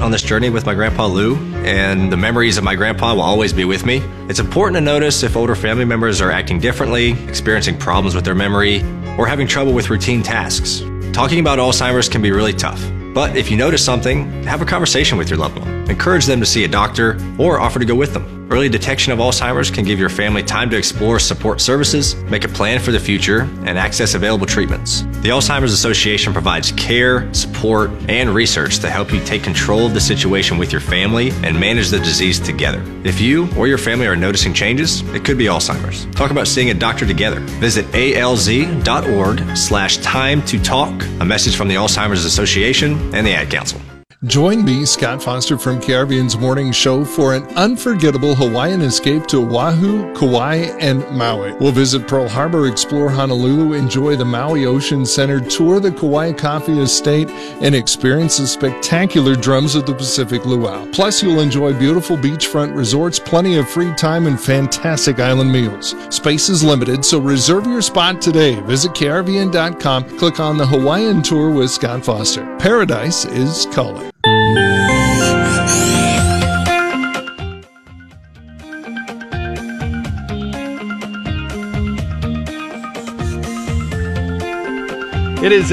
on this journey with my grandpa Lou, and the memories of my grandpa will always be with me. It's important to notice if older family members are acting differently, experiencing problems with their memory, or having trouble with routine tasks. Talking about Alzheimer's can be really tough, but if you notice something, have a conversation with your loved one. Encourage them to see a doctor or offer to go with them. Early detection of Alzheimer's can give your family time to explore support services, make a plan for the future, and access available treatments. The Alzheimer's Association provides care, support, and research to help you take control of the situation with your family and manage the disease together. If you or your family are noticing changes, it could be Alzheimer's. Talk about seeing a doctor together. Visit alz.org/time to talk. A message from the Alzheimer's Association and the Ad Council. Join me, Scott Foster from KRVN's Morning Show, for an unforgettable Hawaiian escape to Oahu, Kauai, and Maui. We'll visit Pearl Harbor, explore Honolulu, enjoy the Maui Ocean Center, tour the Kauai Coffee Estate, and experience the spectacular drums of the Pacific Luau. Plus, you'll enjoy beautiful beachfront resorts, plenty of free time, and fantastic island meals. Space is limited, so reserve your spot today. Visit krvn.com, click on the Hawaiian Tour with Scott Foster. Paradise is calling. It is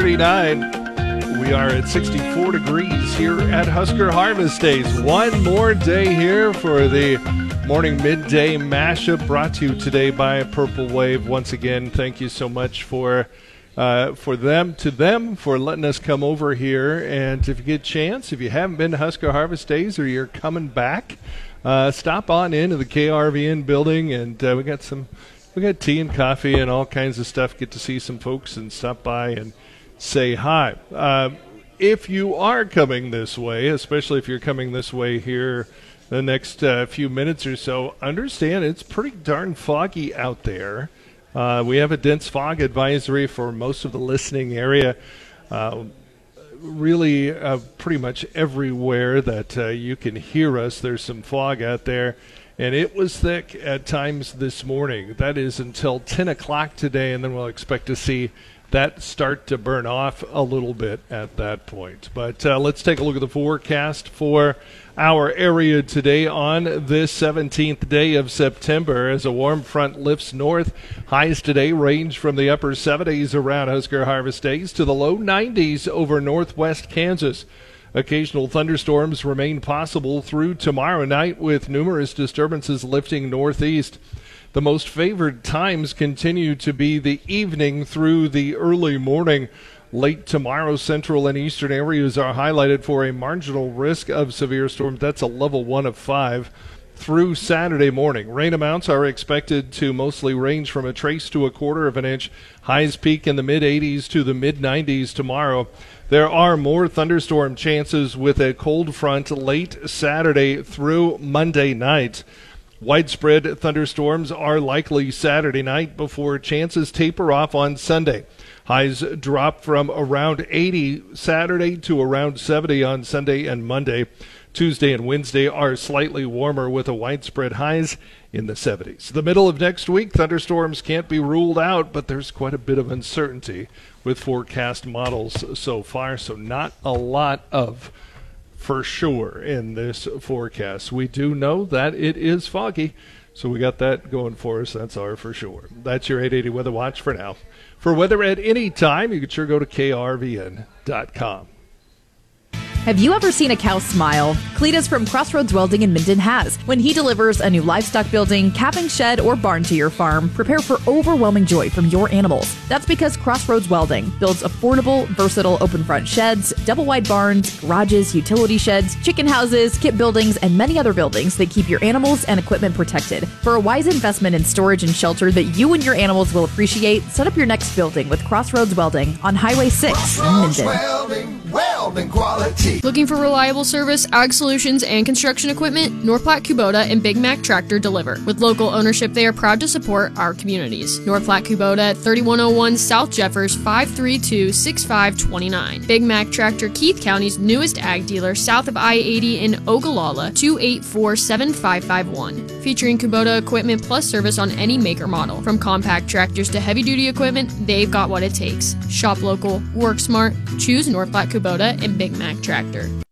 8:39. We are at 64 degrees here at Husker Harvest Days. One more day here for the morning midday mashup, brought to you today by Purple Wave. Once again, thank you so much for them for letting us come over here. And if you get a chance, if you haven't been to Husker Harvest Days or you're coming back, stop on into the KRVN building, and we got tea and coffee and all kinds of stuff. Get to see some folks and stop by and say hi. If you are coming this way, especially if you're coming this way here the next few minutes or so, understand it's pretty darn foggy out there. We have a dense fog advisory for most of the listening area. Really, pretty much everywhere that you can hear us, there's some fog out there. And it was thick at times this morning. That is until 10 o'clock today, and then we'll expect to see that start to burn off a little bit at that point. But let's take a look at the forecast for our area today on this 17th day of September as a warm front lifts north. Highs today range from the upper 70s around Husker Harvest Days to the low 90s over northwest Kansas. Occasional thunderstorms remain possible through tomorrow night, with numerous disturbances lifting northeast. The most favored times continue to be the evening through the early morning. Late tomorrow, central and eastern areas are highlighted for a marginal risk of severe storms. That's a level 1 of 5. Through Saturday morning, rain amounts are expected to mostly range from a trace to a quarter of an inch. Highs peak in the mid-80s to the mid-90s tomorrow. There are more thunderstorm chances with a cold front late Saturday through Monday night. Widespread thunderstorms are likely Saturday night before chances taper off on Sunday. Highs drop from around 80 Saturday to around 70 on Sunday and Monday. Tuesday and Wednesday are slightly warmer with a widespread highs in the 70s. The middle of next week, thunderstorms can't be ruled out, but there's quite a bit of uncertainty with forecast models so far, so not a lot of for sure in this forecast. We do know that it is foggy, so we got that going for us. That's our for sure. That's your 880 Weather Watch for now. For weather at any time, you can sure go to krvn.com. Have you ever seen a cow smile? Cletus from Crossroads Welding in Minden has. When he delivers a new livestock building, calving shed, or barn to your farm, prepare for overwhelming joy from your animals. That's because Crossroads Welding builds affordable, versatile open front sheds, double wide barns, garages, utility sheds, chicken houses, kit buildings, and many other buildings that keep your animals and equipment protected. For a wise investment in storage and shelter that you and your animals will appreciate, set up your next building with Crossroads Welding on Highway 6 in Minden. Welding quality. Looking for reliable service, ag solutions, and construction equipment? North Platte Kubota and Big Mac Tractor deliver. With local ownership, they are proud to support our communities. North Platte Kubota at 3101 South Jeffers, 532-6529. Big Mac Tractor, Keith County's newest ag dealer, south of I-80 in Ogallala, 284-7551. Featuring Kubota equipment plus service on any make or model. From compact tractors to heavy-duty equipment, they've got what it takes. Shop local, work smart, choose North Platte Kubota and Big Mac Tractor.